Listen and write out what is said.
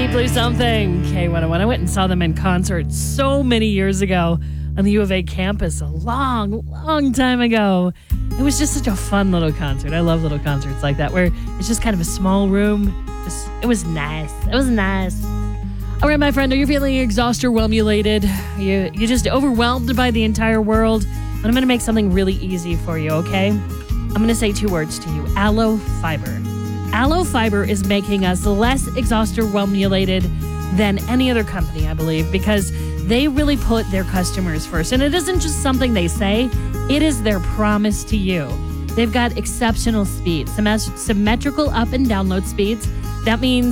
Deep Blue Something. K101. I went and saw them in concert so many years ago on the U of A campus a long, long time ago. It was just such a fun little concert. I love little concerts like that where it's just kind of a small room. It was nice. It was nice. All right, my friend, are you feeling exhausted-whelmulated? You're just overwhelmed by the entire world? But I'm going to make something really easy for you, okay? I'm going to say 2 words to you. Aloe Fiber. Aloe Fiber is making us less exhausted-whelmulated than any other company, I believe, because they really put their customers first. And it isn't just something they say, it is their promise to you. They've got exceptional speed, symmetrical up and download speeds. That means